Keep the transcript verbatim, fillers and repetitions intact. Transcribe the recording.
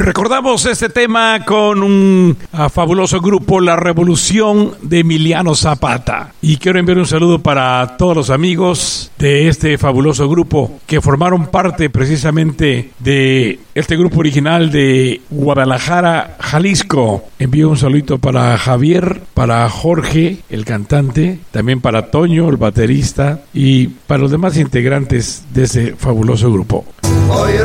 Recordamos este tema con un uh, fabuloso grupo, La Revolución de Emiliano Zapata. Y quiero enviar un saludo para todos los amigos de este fabuloso grupo que formaron parte precisamente de este grupo original de Guadalajara, Jalisco. Envío un saludito para Javier, para Jorge, el cantante, también para Toño, el baterista, y para los demás integrantes de ese fabuloso grupo. Hoy